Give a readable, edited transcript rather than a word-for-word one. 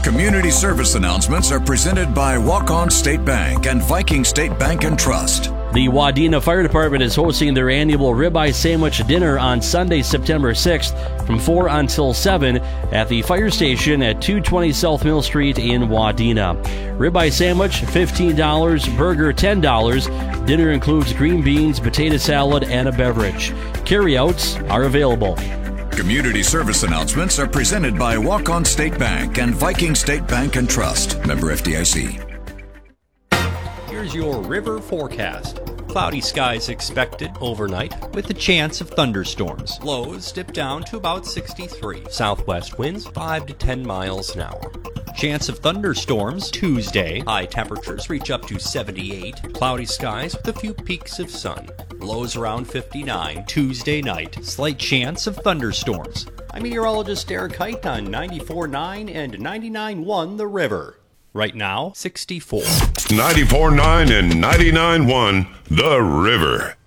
Community service announcements are presented by Walk-On State Bank and Viking State Bank and Trust. The Wadena Fire Department is hosting their annual ribeye sandwich dinner on Sunday, September 6th from 4 until 7 at the fire station at 220 South Mill Street in Wadena. Ribeye sandwich, $15, burger, $10. Dinner includes green beans, potato salad, and a beverage. Carryouts are available. Community service announcements are presented by Walk-On State Bank and Viking State Bank and Trust. Member FDIC. Here's your river forecast. Cloudy skies expected overnight with a chance of thunderstorms. Lows dip down to about 63. Southwest winds 5 to 10 miles an hour. Chance of thunderstorms Tuesday. High temperatures reach up to 78. Cloudy skies with a few peaks of sun. Lows around 59. Tuesday night. Slight chance of thunderstorms. I'm meteorologist Derek Height on 94.9 and 99.1 The River. Right now, 64. 94.9 and 99.1 The River.